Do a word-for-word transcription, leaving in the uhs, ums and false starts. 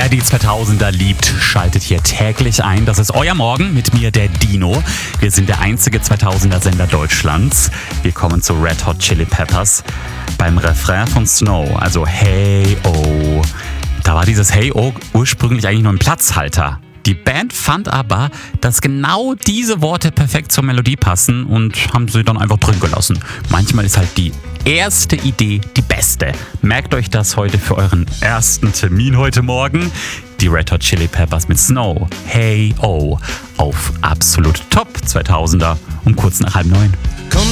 Wer die zweitausender liebt, schaltet hier täglich ein. Das ist euer Morgen mit mir, der Dino. Wir sind der einzige zweitausender-Sender Deutschlands. Wir kommen zu Red Hot Chili Peppers. Beim Refrain von Snow, also Hey Oh, da war dieses Hey Oh ursprünglich eigentlich nur ein Platzhalter. Die Band fand aber, dass genau diese Worte perfekt zur Melodie passen und haben sie dann einfach drin gelassen. Manchmal ist halt die erste Idee die beste. Merkt euch das heute für euren ersten Termin heute Morgen. Die Red Hot Chili Peppers mit Snow, Hey Oh, auf Absolut Top zweitausender um kurz nach halb neun.